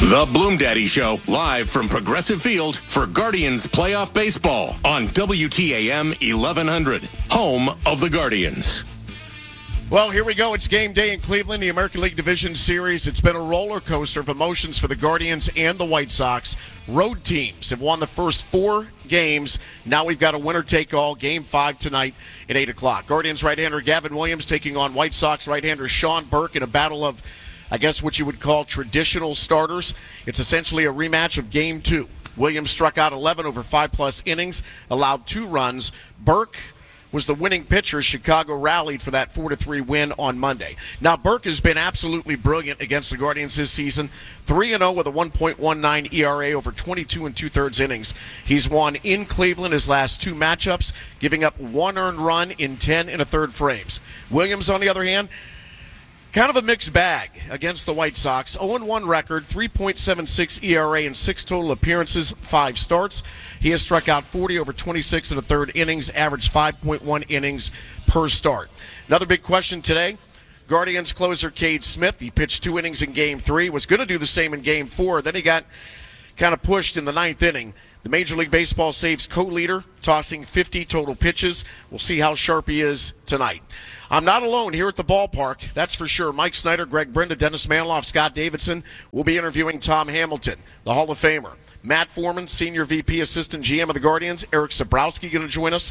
The Bloom Daddy Show, live from Progressive Field for Guardians playoff baseball on WTAM 1100, home of the Guardians. Well, here we go. It's game day in Cleveland, the American League Division Series. It's been a roller coaster of emotions for the Guardians and the White Sox. Road teams have won the first 4 games. Now we've got a winner-take-all, Game 5 tonight at 8 o'clock. Guardians right-hander Gavin Williams taking on White Sox right-hander Sean Burke in a battle of, I guess, what you would call traditional starters. It's essentially a rematch of Game 2. Williams struck out 11 over 5-plus innings, allowed 2 runs. Burke was the winning pitcher. Chicago rallied for that 4-3 win on Monday. Now, Burke has been absolutely brilliant against the Guardians this season. 3-0 with a 1.19 ERA over 22 2/3 innings. He's won in Cleveland his last 2 matchups, giving up 1 earned run in 10 1/3 frames. Williams, on the other hand, kind of a mixed bag against the White Sox. 0-1 record, 3.76 ERA in 6 total appearances, 5 starts. He has struck out 40 over 26 1/3 innings, averaged 5.1 innings per start. Another big question today, Guardians closer Cade Smith. He pitched 2 innings in Game 3, was going to do the same in Game 4. Then he got kind of pushed in the 9th inning. The Major League Baseball saves co-leader, tossing 50 total pitches. We'll see how sharp he is tonight. I'm not alone here at the ballpark, that's for sure. Mike Snyder, Greg Brenda, Dennis Manloff, Scott Davidson will be interviewing Tom Hamilton, the Hall of Famer. Matt Foreman, Senior VP, Assistant GM of the Guardians. Eric Sabrowski going to join us,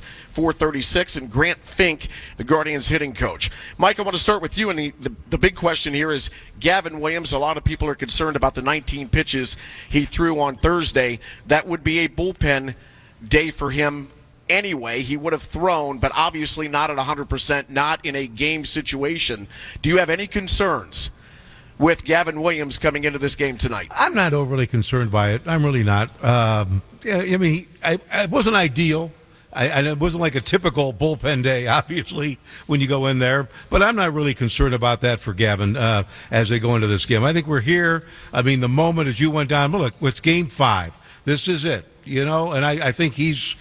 4:36. And Grant Fink, the Guardians hitting coach. Mike, I want to start with you. And the big question here is Gavin Williams. A lot of people are concerned about the 19 pitches he threw on Thursday. That would be a bullpen day for him anyway. He would have thrown, but obviously not at 100%, not in a game situation. Do you have any concerns with Gavin Williams coming into this game tonight? I'm not overly concerned by it. I'm really not. I mean, it wasn't ideal. It wasn't like a typical bullpen day, obviously, when you go in there. But I'm not really concerned about that for Gavin as they go into this game. I think we're here. I mean, the moment as you went down, look, it's Game 5. This is it, you know, and I think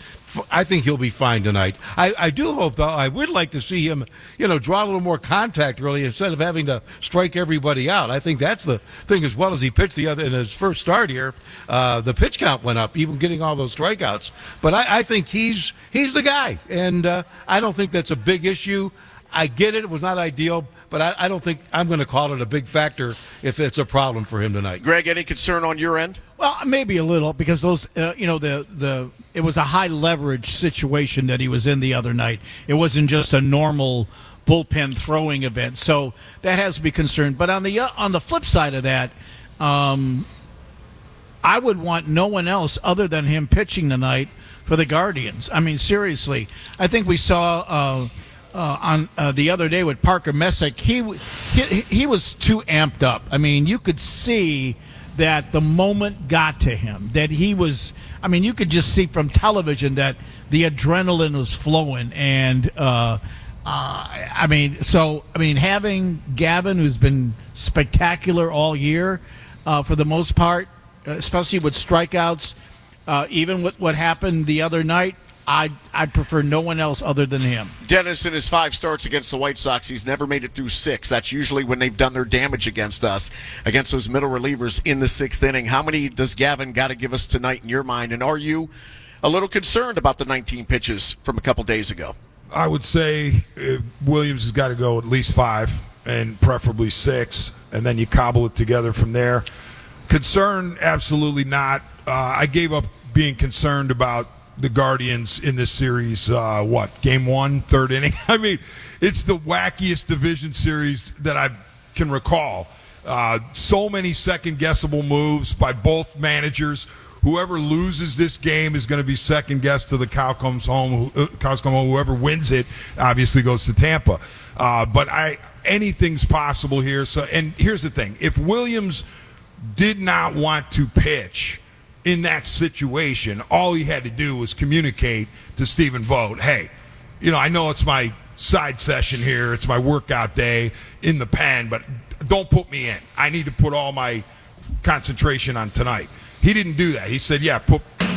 he'll be fine tonight. I do hope, though, I would like to see him, you know, draw a little more contact early instead of having to strike everybody out. I think that's the thing. As well as he pitched in his first start here, the pitch count went up, even getting all those strikeouts. But I think he's the guy, and I don't think that's a big issue. I get it. It was not ideal, but I don't think I'm going to call it a big factor if it's a problem for him tonight. Greg, any concern on your end? Well, maybe a little, because those, it was a high leverage situation that he was in the other night. It wasn't just a normal bullpen throwing event, so that has to be concerned. But on the flip side of that, I would want no one else other than him pitching tonight for the Guardians. I mean, seriously, I think we saw on the other day with Parker Messick, he was too amped up. I mean, you could see that the moment got to him, that he was, I mean, you could just see from television that the adrenaline was flowing. And, having Gavin, who's been spectacular all year, for the most part, especially with strikeouts, even with what happened the other night, I'd prefer no one else other than him. Dennis, in his 5 starts against the White Sox, he's never made it through 6. That's usually when they've done their damage against us, against those middle relievers in the 6th inning. How many does Gavin got to give us tonight in your mind? And are you a little concerned about the 19 pitches from a couple days ago? I would say Williams has got to go at least 5 and preferably 6, and then you cobble it together from there. Concern, absolutely not. I gave up being concerned about the Guardians in this series, Game 1, 3rd inning? I mean, it's the wackiest division series that I can recall. So many second-guessable moves by both managers. Whoever loses this game is going to be second-guessed to the cows come home. Whoever wins it obviously goes to Tampa. But anything's possible here. So, and here's the thing. If Williams did not want to pitch in that situation, all he had to do was communicate to Stephen Vogt, hey, I know it's my side session here, it's my workout day in the pen, but don't put me in. I need to put all my concentration on tonight. He didn't do that. He said, yeah, put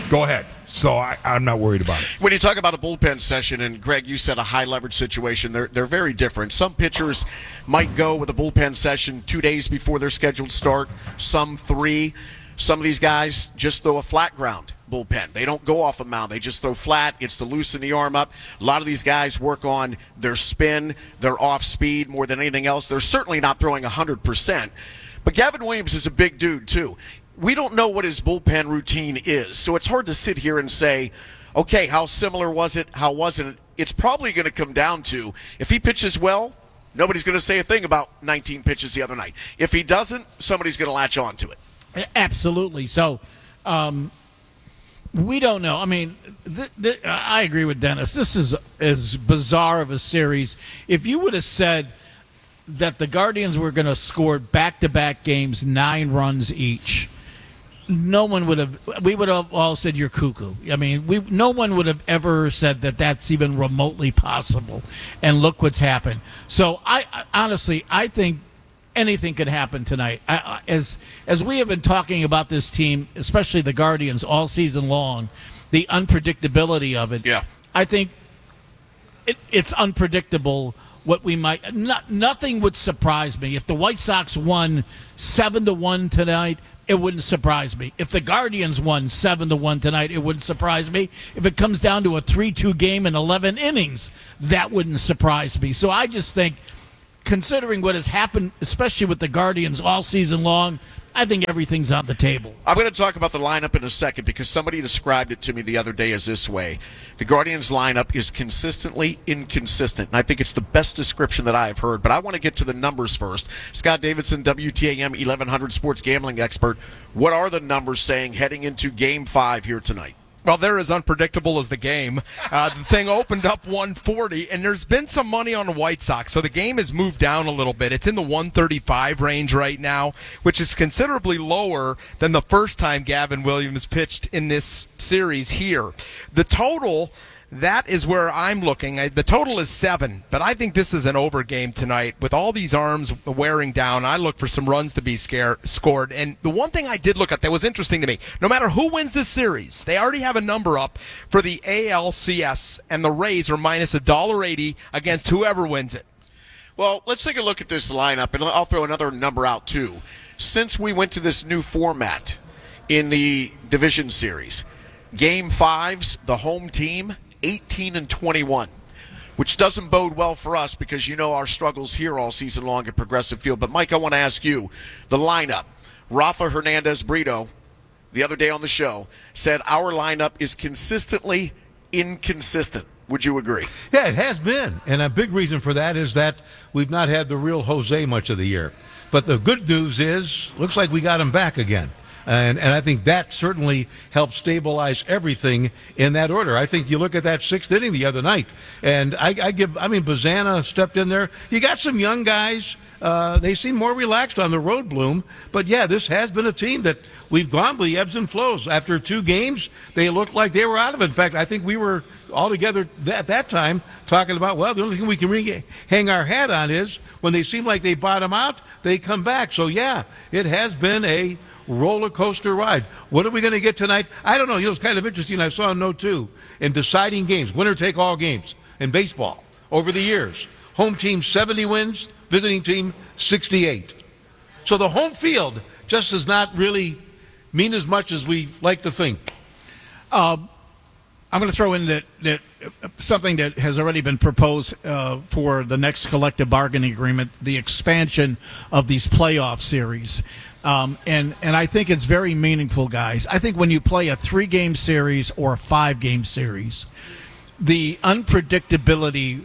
go ahead. So I'm not worried about it. When you talk about a bullpen session, and Greg, you said a high leverage situation, they're very different. Some pitchers might go with a bullpen session 2 days before their scheduled start, some 3. Some of these guys just throw a flat ground bullpen. They don't go off a mound. They just throw flat. It's to loosen the arm up. A lot of these guys work on their spin, their off speed more than anything else. They're certainly not throwing 100%. But Gavin Williams is a big dude, too. We don't know what his bullpen routine is, so it's hard to sit here and say, okay, how similar was it, how wasn't it? It's probably going to come down to, if he pitches well, nobody's going to say a thing about 19 pitches the other night. If he doesn't, somebody's going to latch on to it. Absolutely. So we don't know. I mean, I agree with Dennis. This is as bizarre of a series. If you would have said that the Guardians were going to score back-to-back games, 9 runs each, no one would have. We would have all said you're cuckoo. I mean, no one would have ever said that that's even remotely possible. And look what's happened. So I honestly think anything could happen tonight. As we have been talking about this team, especially the Guardians, all season long, the unpredictability of it. Yeah. I think it's unpredictable. What we might nothing would surprise me if the White Sox won 7-1 tonight. It wouldn't surprise me. If the Guardians won 7-1 tonight, it wouldn't surprise me. If it comes down to a 3-2 game in 11 innings, that wouldn't surprise me. So I just think, considering what has happened, especially with the Guardians all season long, I think everything's on the table. I'm going to talk about the lineup in a second because somebody described it to me the other day as this way. The Guardians lineup is consistently inconsistent, and I think it's the best description that I have heard. But I want to get to the numbers first. Scott Davidson, WTAM 1100 sports gambling expert. What are the numbers saying heading into Game 5 here tonight? Well, they're as unpredictable as the game. The thing opened up 140, and there's been some money on the White Sox, so the game has moved down a little bit. It's in the 135 range right now, which is considerably lower than the first time Gavin Williams pitched in this series here. The total, that is where I'm looking. The total is 7, but I think this is an over game tonight. With all these arms wearing down, I look for some runs to be scored. And the one thing I did look at that was interesting to me, no matter who wins this series, they already have a number up for the ALCS, and the Rays are minus $1.80 against whoever wins it. Well, let's take a look at this lineup, and I'll throw another number out, too. Since we went to this new format in the division series, Game 5's the home team, 18-21, which doesn't bode well for us because you know our struggles here all season long at Progressive Field. But, Mike, I want to ask you, the lineup. Rafa Hernandez Brito, the other day on the show, said our lineup is consistently inconsistent. Would you agree? Yeah, it has been. And a big reason for that is that we've not had the real Jose much of the year. But the good news is, looks like we got him back again. And I think that certainly helped stabilize everything in that order. I think you look at that 6th inning the other night, and Bazana stepped in there. You got some young guys. They seem more relaxed on the road, Bloom. But, yeah, this has been a team that we've gone with the ebbs and flows. After 2 games, they looked like they were out of it. In fact, I think we were all together at that time talking about, well, the only thing we can really hang our hat on is when they seem like they bottom out, they come back. So, yeah, it has been a roller coaster ride. What are we going to get tonight? I don't know. It was kind of interesting. I saw a note, too, in deciding games, winner-take-all games in baseball over the years. Home team 70 wins, visiting team 68. So the home field just does not really mean as much as we like to think. I'm going to throw in that something that has already been proposed for the next collective bargaining agreement, the expansion of these playoff series. And I think it's very meaningful, guys. I think when you play a 3-game series or a 5-game series, the unpredictability,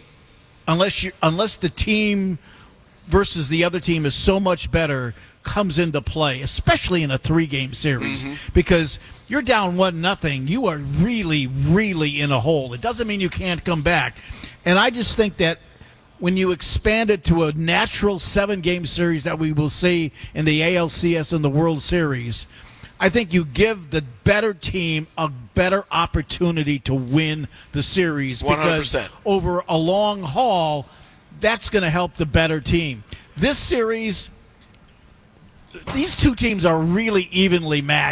unless the team versus the other team is so much better, comes into play, especially in a 3-game series, because you're down 1-0. You are really, really in a hole. It doesn't mean you can't come back. And I just think that when you expand it to a natural 7-game series that we will see in the ALCS and the World Series, I think you give the better team a better opportunity to win the series. 100%. Because over a long haul, that's going to help the better team. This series, these two teams are really evenly matched.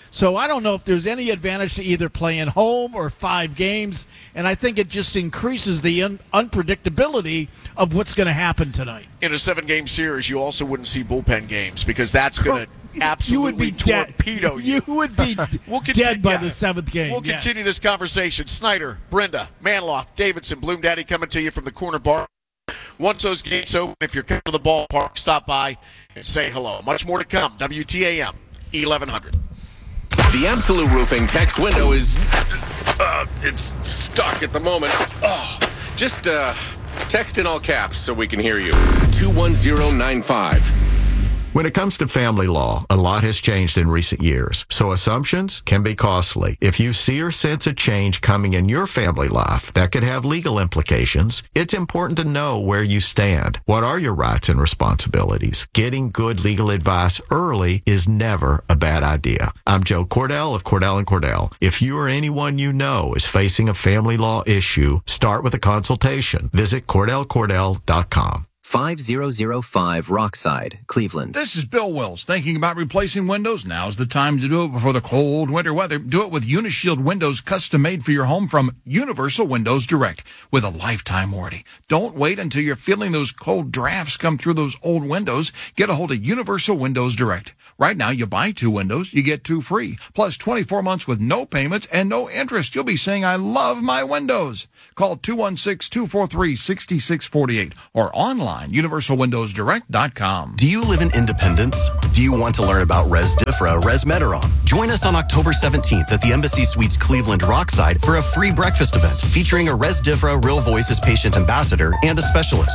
So I don't know if there's any advantage to either playing home or 5 games, and I think it just increases the unpredictability of what's going to happen tonight. In a 7-game series, you also wouldn't see bullpen games because that's going to absolutely torpedo you. You would be dead by the 7th game. We'll continue this conversation. Snyder, Brenda, Manloff, Davidson, Bloom Daddy coming to you from the corner bar. Once those gates open, if you're coming to the ballpark, stop by and say hello. Much more to come. WTAM 1100. The Absolute Roofing text window is it's stuck at the moment. Just text in all caps so we can hear you. 21095. When it comes to family law, a lot has changed in recent years, so assumptions can be costly. If you see or sense a change coming in your family life that could have legal implications, it's important to know where you stand. What are your rights and responsibilities? Getting good legal advice early is never a bad idea. I'm Joe Cordell of Cordell & Cordell. If you or anyone you know is facing a family law issue, start with a consultation. Visit CordellCordell.com. 5005 Rockside, Cleveland. This is Bill Wills. Thinking about replacing windows? Now's the time to do it before the cold winter weather. Do it with Unishield windows custom made for your home from Universal Windows Direct with a lifetime warranty. Don't wait until you're feeling those cold drafts come through those old windows. Get a hold of Universal Windows Direct. Right now, you buy 2 windows, you get 2 free. Plus 24 months with no payments and no interest. You'll be saying, I love my windows. Call 216-243-6648 or online. UniversalWindowsDirect.com. Do you live in Independence? Do you want to learn about Resdifra Resmetirom? Join us on October 17th at the Embassy Suites Cleveland Rockside for a free breakfast event featuring a Resdifra Real Voices patient ambassador and a specialist.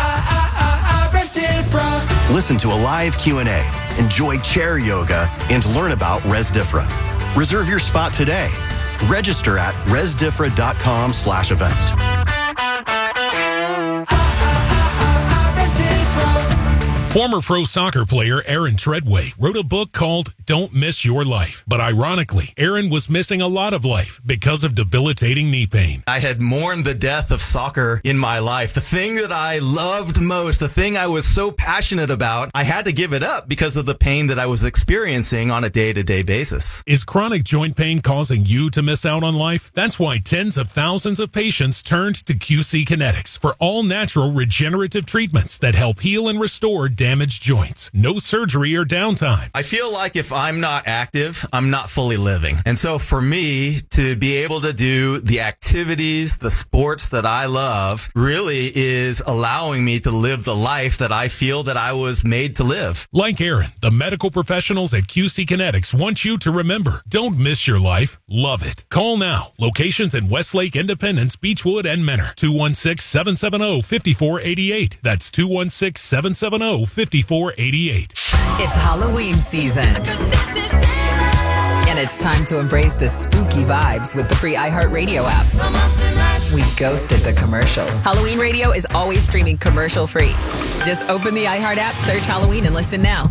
Listen to a live Q&A, enjoy chair yoga, and learn about Resdifra. Reserve your spot today. Register at resdifra.com/events. Former pro soccer player Aaron Treadway wrote a book called Don't Miss Your Life. But ironically, Aaron was missing a lot of life because of debilitating knee pain. I had mourned the death of soccer in my life. The thing that I loved most, the thing I was so passionate about, I had to give it up because of the pain that I was experiencing on a day-to-day basis. Is chronic joint pain causing you to miss out on life? That's why tens of thousands of patients turned to QC Kinetics for all-natural regenerative treatments that help heal and restore damaged joints. No surgery or downtime. I feel like if I'm not active, I'm not fully living. And so for me to be able to do the activities, the sports that I love really is allowing me to live the life that I feel that I was made to live. Like Aaron, the medical professionals at QC Kinetics want you to remember, don't miss your life, love it. Call now. Locations in Westlake, Independence, Beechwood, and Menor. 216-770-5488. That's 216-770-5488. It's Halloween season. And it's time to embrace the spooky vibes with the free iHeartRadio app. We ghosted the commercials. Halloween radio is always streaming commercial free. Just open the iHeart app, search Halloween, and listen now.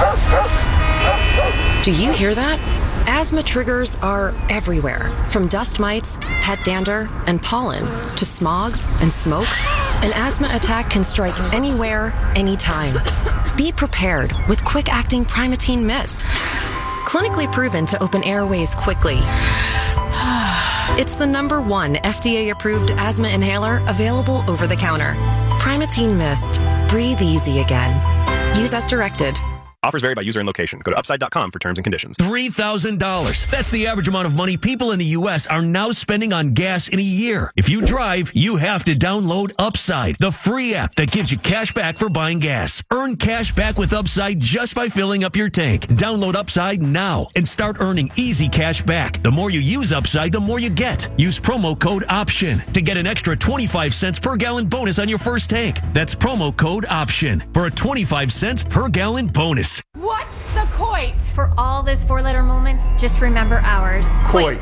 Do you hear that? Asthma triggers are everywhere, from dust mites, pet dander, and pollen, to smog and smoke. An asthma attack can strike anywhere, anytime. Be prepared with quick-acting Primatene Mist. Clinically proven to open airways quickly. It's the #1 FDA-approved asthma inhaler available over the counter. Primatene Mist. Breathe easy again. Use as directed. Offers vary by user and location. Go to upside.com for terms and conditions. $3,000. That's the average amount of money people in the U.S. are now spending on gas in a year. If you drive, you have to download Upside, the free app that gives you cash back for buying gas. Earn cash back with Upside just by filling up your tank. Download Upside now and start earning easy cash back. The more you use Upside, the more you get. Use promo code OPTION to get an extra 25 cents per gallon bonus on your first tank. That's promo code OPTION for a 25 cents per gallon bonus. What the Coit? For all those 4-letter moments, just remember ours. Coit.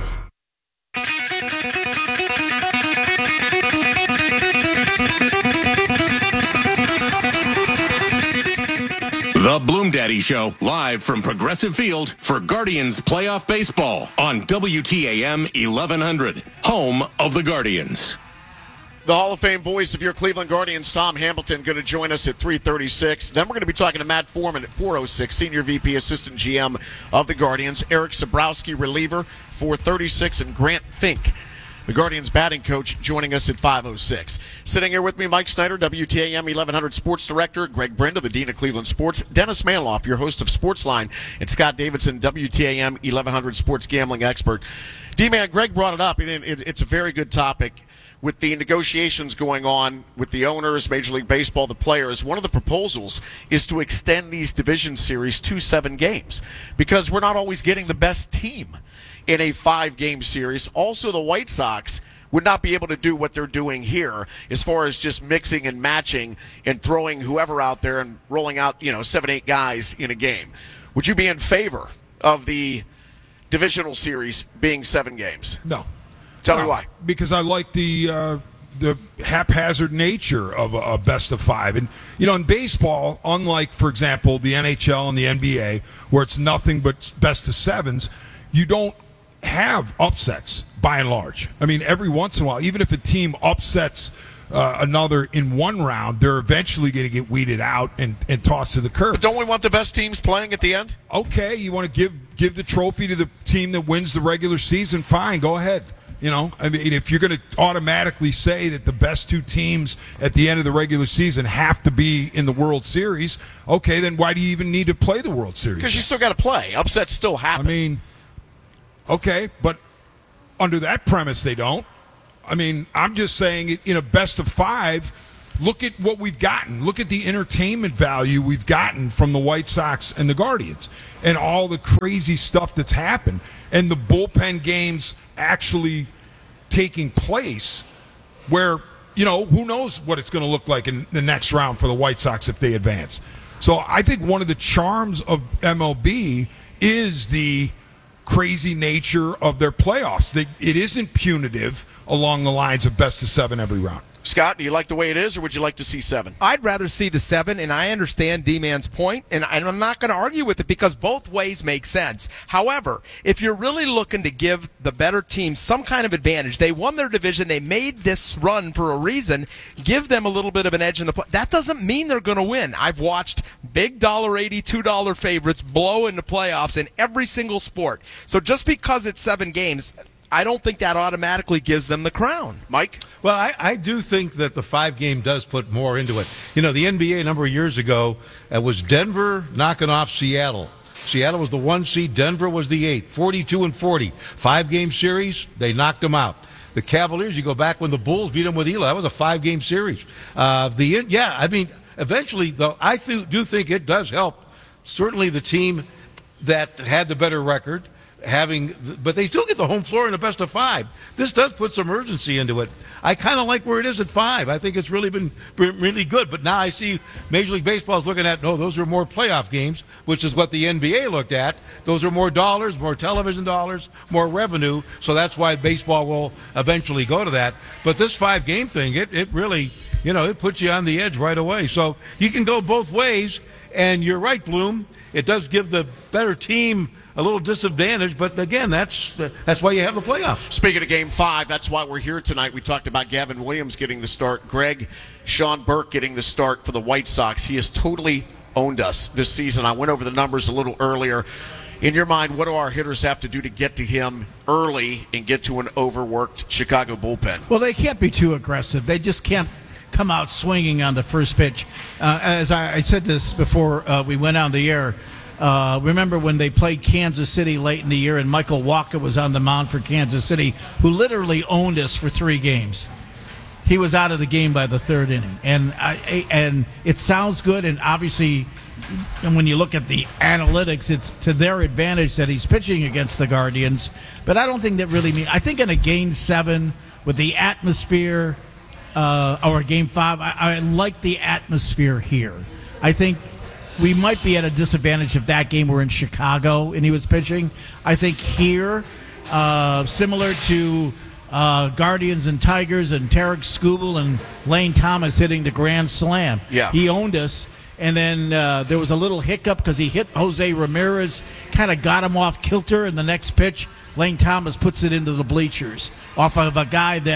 The Bloom Daddy Show, live from Progressive Field for Guardians playoff baseball on WTAM 1100, home of the Guardians. The Hall of Fame voice of your Cleveland Guardians, Tom Hamilton, going to join us at 3:36. Then we're going to be talking to Matt Foreman at 4:06, Senior VP Assistant GM of the Guardians. Eric Sabrowski, reliever, 4:36, and Grant Fink, the Guardians batting coach, joining us at 5:06. Sitting here with me, Mike Snyder, WTAM 1100 Sports Director, Greg Brenda, the Dean of Cleveland Sports, Dennis Manloff, your host of Sportsline, and Scott Davidson, WTAM 1100 Sports Gambling Expert. D-Man, Greg brought it up, and it's a very good topic. With the negotiations going on with the owners, Major League Baseball, the players, one of the proposals is to extend these division series to 7 games because we're not always getting the best team in a 5-game series. Also, the White Sox would not be able to do what they're doing here as far as just mixing and matching and throwing whoever out there and rolling out, 7-8 guys in a game. Would you be in favor of the divisional series being 7 games? No. Tell me why. Because I like the haphazard nature of a best of 5. And, in baseball, unlike, for example, the NHL and the NBA, where it's nothing but best of 7s, you don't have upsets by and large. I mean, every once in a while, even if a team upsets another in one round, they're eventually going to get weeded out and tossed to the curb. But don't we want the best teams playing at the end? Okay, you want to give the trophy to the team that wins the regular season, fine, go ahead. If you're going to automatically say that the best 2 teams at the end of the regular season have to be in the World Series, okay, then why do you even need to play the World Series? Because you still got to play. Upsets still happen. Okay, but under that premise, they don't. I'm just saying in a best of 5, look at what we've gotten. Look at the entertainment value we've gotten from the White Sox and the Guardians and all the crazy stuff that's happened and the bullpen games actually taking place where, who knows what it's going to look like in the next round for the White Sox if they advance. So I think one of the charms of MLB is the crazy nature of their playoffs. It isn't punitive along the lines of best of 7 every round. Scott, do you like the way it is, or would you like to see 7? I'd rather see the 7, and I understand D-Man's point, and I'm not going to argue with it because both ways make sense. However, if you're really looking to give the better team some kind of advantage, they won their division, they made this run for a reason, give them a little bit of an edge in the play. That doesn't mean they're going to win. I've watched big $1.80, $2 favorites blow in the playoffs in every single sport. So just because it's 7 games, I don't think that automatically gives them the crown. Mike? Well, I do think that the 5-game does put more into it. The NBA a number of years ago was Denver knocking off Seattle. Seattle was the 1 seed. Denver was the 8, 42-40. 5-game series, they knocked them out. The Cavaliers, you go back when the Bulls beat them with Eli. That was a 5-game series. Eventually, though, I do think it does help. Certainly the team that had the better record, but they still get the home floor in the best of 5. This does put some urgency into it. I kind of like where it is at 5. I think it's really been really good. But now I see Major League Baseball is looking at, no, those are more playoff games, which is what the NBA looked at. Those are more dollars, more television dollars, more revenue. So that's why baseball will eventually go to that. But this 5-game thing, it really, it puts you on the edge right away. So you can go both ways. And you're right, Bloom. It does give the better team a little disadvantage, but again, that's why you have the playoffs. Speaking of Game 5, that's why we're here tonight. We talked about Gavin Williams getting the start. Greg, Sean Burke getting the start for the White Sox. He has totally owned us this season. I went over the numbers a little earlier. In your mind, what do our hitters have to do to get to him early and get to an overworked Chicago bullpen? Well, they can't be too aggressive. They just can't come out swinging on the first pitch. As I said this before we went on the air, remember when they played Kansas City late in the year and Michael Walker was on the mound for Kansas City, who literally owned us for 3 games. He was out of the game by the 3rd inning. And it sounds good, and obviously when you look at the analytics, it's to their advantage that he's pitching against the Guardians. But I don't think that really means – I think in a Game 7 with the atmosphere – or a Game 5, I like the atmosphere here. I think we might be at a disadvantage if that game were in Chicago and he was pitching. I think here, similar to Guardians and Tigers and Tarek Skubal and Lane Thomas hitting the grand slam. Yeah. He owned us. And then there was a little hiccup because he hit Jose Ramirez, kind of got him off kilter, and the next pitch, Lane Thomas puts it into the bleachers off of a guy that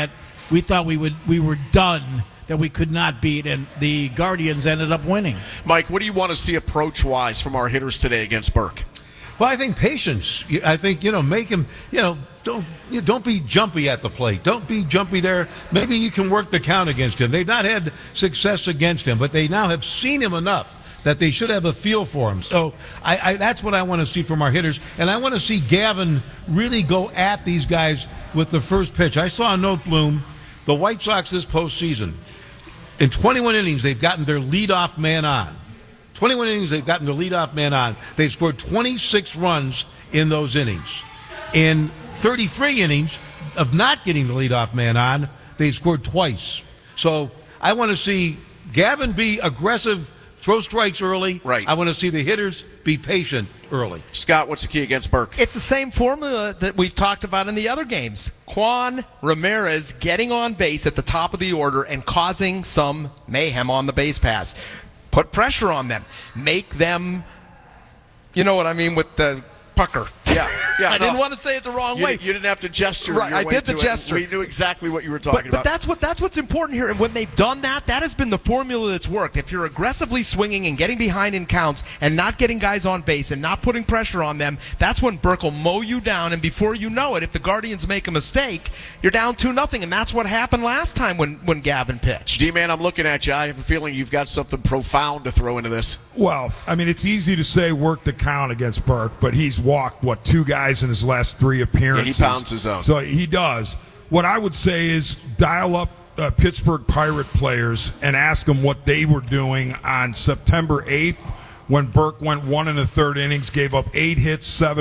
we thought we were done, that we could not beat, and the Guardians ended up winning. Mike, what do you want to see approach-wise from our hitters today against Burke? Well, I think patience. I think, make him, don't be jumpy at the plate. Don't be jumpy there. Maybe you can work the count against him. They've not had success against him, but they now have seen him enough that they should have a feel for him. So that's what I want to see from our hitters. And I want to see Gavin really go at these guys with the first pitch. I saw a note, Bloom, the White Sox this postseason, in 21 innings, they've gotten their leadoff man on. 21 innings, they've gotten their leadoff man on. They've scored 26 runs in those innings. In 33 innings of not getting the leadoff man on, they've scored twice. So I want to see Gavin be aggressive, throw strikes early. Right. I want to see the hitters be patient early. Scott, what's the key against Burke? It's the same formula that we've talked about in the other games. Juan Ramirez getting on base at the top of the order and causing some mayhem on the base pass. Put pressure on them. Make them, you know what I mean, with the pucker. Yeah. I didn't want to say it the wrong way. You didn't have to gesture. Right, your I way did the to it. gesture. We knew exactly what you were talking But about. that's what's important here. And when they've done that, that has been the formula that's worked. If you're aggressively swinging and getting behind in counts and not getting guys on base and not putting pressure on them, that's when Burke will mow you down. And before you know it, if the Guardians make a mistake, you're down 2-0. And that's what happened last time when Gavin pitched. D-Man, I'm looking at you. I have a feeling you've got something profound to throw into this. Well, I mean, it's easy to say work the count against Burke, but he's walked, 2 guys in his last 3 appearances. Yeah, he pounds his own. So he does. What I would say is dial up Pittsburgh Pirate players and ask them what they were doing on September 8th when Burke went 1 1/3 innings, gave up 8 hits, 7